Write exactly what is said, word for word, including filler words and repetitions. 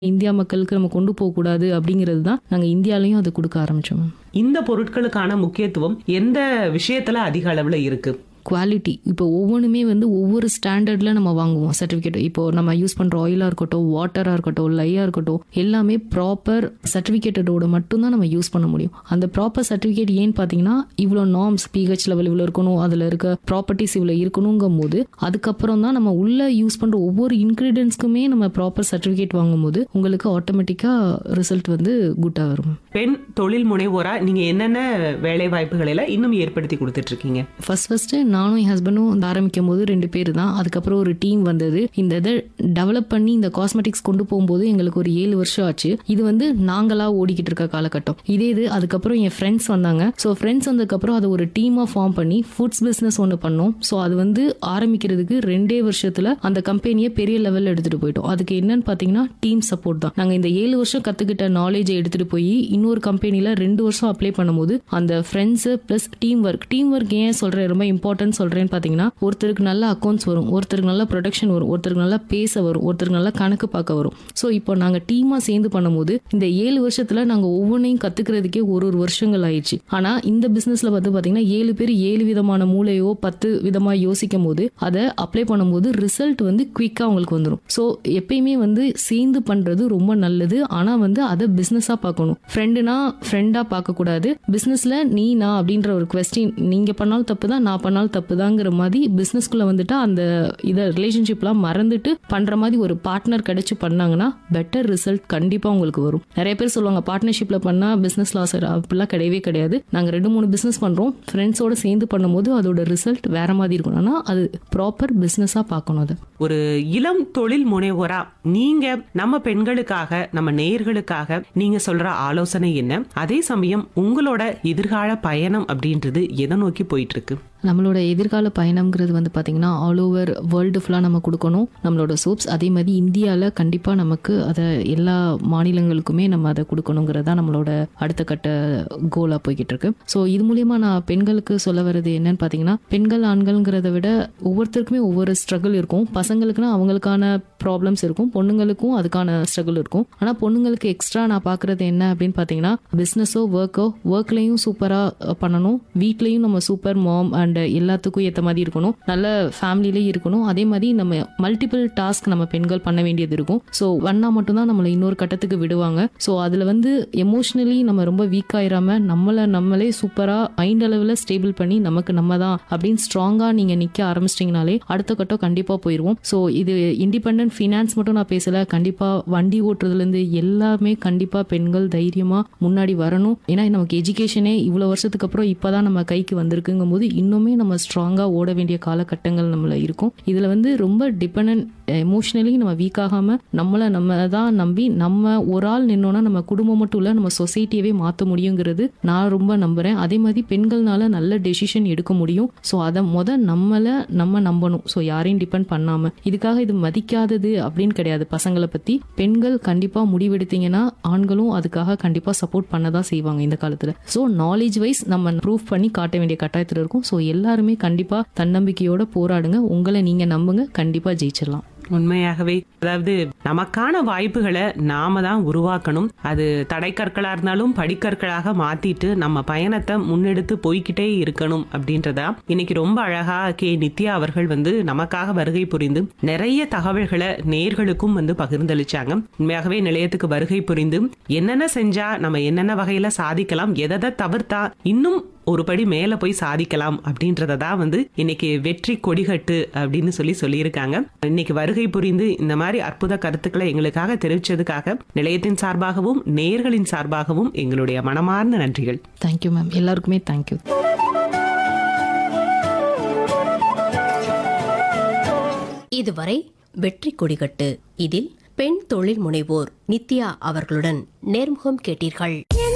India மக்களுக்கு நம்ம கொண்டு போகக்கூடாது அப்படிங்கிறது தான் நாங்கள் இந்தியாலையும் அதை கொடுக்க ஆரம்பித்தோம். இந்த பொருட்களுக்கான முக்கியத்துவம் எந்த விஷயத்துல அதிக அளவுல இருக்கு? குவாலிட்டி. இப்போ ஒவ்வொன்றுமே வந்து ஒவ்வொரு ஸ்டாண்டர்டில் நம்ம வாங்குவோம் சர்டிஃபிகேட். இப்போ நம்ம யூஸ் பண்ணுற ஆயிலாக இருக்கட்டும், வாட்டராக இருக்கட்டும், லையாக இருக்கட்டும், எல்லாமே ப்ராப்பர் சர்டிஃபிகேட்டோட மட்டும்தான் நம்ம யூஸ் பண்ண முடியும். அந்த ப்ராப்பர் சர்டிஃபிகேட் ஏன்னு பார்த்தீங்கன்னா இவ்வளோ நார்ம்ஸ், பிஹெச் லெவல் இவ்வளோ இருக்கணும், அதில் இருக்க ப்ராப்பர்ட்டிஸ் இவ்வளோ இருக்கணுங்கும் போது அதுக்கப்புறம் தான் நம்ம உள்ள யூஸ் பண்ணுற ஒவ்வொரு இன்க்ரீடியன்ஸ்க்குமே நம்ம ப்ராப்பர் சர்டிஃபிகேட் வாங்கும்போது உங்களுக்கு ஆட்டோமேட்டிக்காக ரிசல்ட் வந்து குட்டாக வரும். பெண் தொழில் முனைவோரா நீங்க என்னென்ன வேலை வாய்ப்புகளை எல்லாம் இன்னும் ஏற்படுத்தி கொடுத்துட்டு இருக்கீங்க? ஃபர்ஸ்ட் ஃபர்ஸ்ட் நானும் என் ஹஸ்பண்டும் வந்து ஆரம்பிக்கும் போது ரெண்டு பேர் தான். அதுக்கப்புறம் ஒரு டீம் வந்தது. இந்த இதை டெவலப் பண்ணி இந்த காஸ்மெட்டிக்ஸ் கொண்டு போகும்போது எங்களுக்கு ஒரு ஏழு வருஷம் ஆச்சு. இது வந்து நாங்களா ஓடிக்கிட்டு இருக்க காலகட்டம். இதே இது அதுக்கப்புறம் என் ஃப்ரெண்ட்ஸ் வந்தாங்க. ஸோ ஃப்ரெண்ட்ஸ் வந்ததுக்கப்புறம் அதை ஒரு டீமாக ஃபார்ம் பண்ணி ஃபுட்ஸ் பிஸ்னஸ் ஒன்று பண்ணோம். ஸோ அது வந்து ஆரம்பிக்கிறதுக்கு ரெண்டே வருஷத்துல அந்த கம்பெனியை பெரிய லெவலில் எடுத்துட்டு போயிட்டோம். அதுக்கு என்னன்னு பார்த்தீங்கன்னா டீம் சப்போர்ட் தான். நாங்கள் இந்த ஏழு வருஷம் கற்றுக்கிட்ட நாலேஜை எடுத்துட்டு போய் இன்னொரு கம்பெனியில் ரெண்டு வருஷம் அப்ளை பண்ணும்போது அந்த friends plus team work team work ஏன் சொல்கிறேன் ரொம்ப இம்பார்ட்டன்ட் சொல்றேன்னு பாத்தீங்கன்னா, ஒருத்தருக்கு நல்ல அக்கௌண்ட்ஸ் வரும், ஒருத்தருக்கு நல்ல ப்ரொடக்ஷன் வரும், ஒருத்தருக்கு நல்லா பேச வரும், ஒருத்தருக்கு நல்லா கணக்கு பார்க்க வரும். ஸோ இப்போ நாங்க டீமா சேர்ந்து பண்ணும்போது இந்த ஏழு வருஷத்துல நாங்க ஒவ்வொன்றையும் கத்துக்கிறதுக்கே ஒரு ஒரு வருஷங்கள் ஆயிடுச்சு. ஆனா இந்த பிசினஸ்ல வந்து பாத்தீங்கன்னா ஏழு பேர் ஏழு விதமான மூளையோ பத்து விதமா யோசிக்கும் போது அதை அப்ளை பண்ணும்போது ரிசல்ட் வந்து குவிக்கா உங்களுக்கு வந்துடும். ஸோ எப்பயுமே வந்து சேர்ந்து பண்றது ரொம்ப நல்லது. ஆனா வந்து அதை பிசினஸா பார்க்கணும். ஃப்ரெண்டுனா ஃப்ரெண்டா பார்க்க கூடாது. பிசினஸ்ல நீ நான் அப்படின்ற ஒரு கொஸ்டின், நீங்க பண்ணாலும் தப்பு தான், நான் பண்ணாலும் தப்புதாங்கிற மாதிரி பிசினஸ்குள்ள வந்துட்டு அந்த இதை ரிலேஷன்ஷிப்லாம் மறந்துட்டு பண்ற மாதிரி ஒரு பார்ட்னர் கிடைச்சு பண்ணாங்கன்னா பெட்டர் ரிசல்ட் கண்டிப்பா உங்களுக்கு வரும். நிறைய பேர் சொல்லுவாங்க பார்ட்னர்ஷிப்ல பண்ணா பிசினஸ் லாஸ், அப்படிலாம் கிடையவே கிடையாது. நாங்க ரெண்டு மூணு பிசினஸ் பண்றோம், ஃப்ரெண்ட்ஸோட சேர்ந்து பண்ணும்போது அதோட ரிசல்ட் வேற மாதிரி இருக்கும். ஆனா அது ப்ராப்பர் பிசினஸா பார்க்கணும். அது ஒரு இளம் தொழில் முனைவோரா நீங்க நம்ம பெண்களுக்காக, நம்ம நேயர்களுக்காக நீங்க சொல்ற ஆலோசனை என்ன? அதே சமயம் உங்களோட எதிர்கால பயணம் அப்படின்றது எதை நோக்கி போயிட்டு இருக்கு? நம்மளோட எதிர்கால பயணம்ங்கிறது வந்து பார்த்தீங்கன்னா ஆல் ஓவர் வேர்ல்டு ஃபுல்லாக நம்ம கொடுக்கணும் நம்மளோட சோப்ஸ். அதே மாதிரி இந்தியாவில் கண்டிப்பாக நமக்கு அதை எல்லா மாநிலங்களுக்குமே நம்ம அதை கொடுக்கணுங்கிறது தான் நம்மளோட அடுத்த கட்ட கோலாக போய்கிட்டு இருக்கு. ஸோ இது மூலியமா நான் பெண்களுக்கு சொல்ல வர்றது என்னன்னு பார்த்தீங்கன்னா, பெண்கள் ஆண்கள்ங்கிறத விட ஒவ்வொருத்தருக்குமே ஒவ்வொரு ஸ்ட்ரகிள் இருக்கும். பசங்களுக்குன்னா அவங்களுக்கான ப்ராப்ளம்ஸ் இருக்கும், பொண்ணுங்களுக்கும் அதுக்கான ஸ்ட்ரகிள் இருக்கும். ஆனால் பொண்ணுங்களுக்கு எக்ஸ்ட்ரா நான் பார்க்குறது என்ன அப்படின்னு பார்த்தீங்கன்னா, பிஸ்னஸோ ஒர்க்கோ, ஒர்க்லையும் சூப்பராக பண்ணணும், வீட்லையும் நம்ம சூப்பர் மாம் அண்ட் எல்லாத்துக்கும் ஏற்ற மாதிரி இருக்கணும், நல்ல ஃபேமிலியிலே இருக்கணும். அதே மாதிரி நம்ம மல்டிபிள் டாஸ்க் நம்ம பெண்கள் பண்ண வேண்டியது இருக்கும். ஸோ ஒன்னா மட்டும்தான் நம்மளை இன்னொரு கட்டத்துக்கு விடுவாங்க. ஸோ அதில் வந்து எமோஷனலி நம்ம ரொம்ப வீக் ஆயிராம நம்மளை நம்மளே சூப்பராக மைண்ட் அளவில் ஸ்டேபிள் பண்ணி நமக்கு நம்ம தான் அப்படின்னு ஸ்ட்ராங்காக நீங்கள் நிற்க ஆரம்பிச்சிட்டிங்கனாலே அடுத்த கட்டம் கண்டிப்பாக போயிடுவோம். ஸோ இது இண்டிபெண்டன்ட் ஃபினான்ஸ் மட்டும் நான் பேசலை, கண்டிப்பாக வண்டி ஓட்டுறதுலேருந்து எல்லாமே கண்டிப்பாக பெண்கள் தைரியமாக முன்னாடி வரணும். ஏன்னா நமக்கு எஜுகேஷனே இவ்வளோ வருஷத்துக்கு அப்புறம் இப்போதான் நம்ம கைக்கு வந்திருக்குங்கும் போது இன்னுமே நம்ம ஸ்ட்ராங்கா ஓட வேண்டிய காலகட்டங்கள் நம்மள இருக்கும். இதுல வந்து ரொம்ப டிபெண்டன்ட், எமோஷனலி நம்ம வீக் ஆகாம நம்மள நம்ம தான் நம்பி நம்ம ஒரு ஆள் நின்னோம்னா நம்ம குடும்பம் மட்டும் இல்ல நம்ம சொசைட்டியவே மாற்ற முடியுங்கிறது நான் ரொம்ப நம்புறேன். அதே மாதிரி பெண்கள்னால நல்ல டெசிஷன் எடுக்க முடியும். ஸோ அதை முத நம்மள நம்ம நம்பணும். ஸோ யாரையும் டிபெண்ட் பண்ணாம. இதுக்காக இது மதிக்காதது அப்படின்னு கிடையாது பசங்களை பத்தி. பெண்கள் கண்டிப்பா முடிவெடுத்தீங்கன்னா ஆண்களும் அதுக்காக கண்டிப்பா சப்போர்ட் பண்ணதான் செய்வாங்க இந்த காலத்துல. ஸோ நாலேஜ் வைஸ் நம்ம ப்ரூவ் பண்ணி காட்ட வேண்டிய கட்டாயத்தில் இருக்கும். ஸோ எல்லாருமே கண்டிப்பா தன்னம்பிக்கையோட போராடுங்க. உங்களை நீங்க நம்புங்க, கண்டிப்பா ஜெயிச்சிடலாம். உண்மையாகவே அதாவது நமக்கான வாய்ப்புகளை நாம தான் உருவாக்கணும். அது தடைக்கற்களா இருந்தாலும் படிக்கற்களாக மாத்திட்டு நம்ம பயணத்தை முன்னெடுத்து போய்கிட்டே இருக்கணும் அப்படின்றதா இன்னைக்கு ரொம்ப அழகா கே நித்யா அவர்கள் வந்து நமக்காக வருகை புரிந்து நிறைய தகவல்களை நேர்களுக்கும் வந்து பகிர்ந்தளிச்சாங்க. உண்மையாகவே நிலையத்துக்கு வருகை புரிந்து என்னென்ன செஞ்சா நம்ம என்னென்ன வகையில சாதிக்கலாம், எதை தவிர்த்தா இன்னும் ஒரு படி மேல போய் சாதிக்கலாம் அப்படின்றதான் வந்து இன்னைக்கு வெற்றி கொடிகட்டு அப்படின்னு சொல்லி சொல்லியிருக்காங்க. இன்னைக்கு வருகை புரிந்து இந்த மாதிரி அற்புத கருத்துக்களை எங்களுக்காக தெரிவிச்சதுக்காக நிலையத்தின் சார்பாகவும் நேயர்களின் சார்பாகவும் எங்களுடைய மனமார்ந்த நன்றிகள். தேங்க்யூ மேம், எல்லாருக்குமே தேங்க்யூ. இதுவரை வெற்றி கொடிகட்டு இதில் பெண் தொழில் முனைவோர் நித்யா அவர்களுடன் நேர்முகம் கேட்டீர்கள்.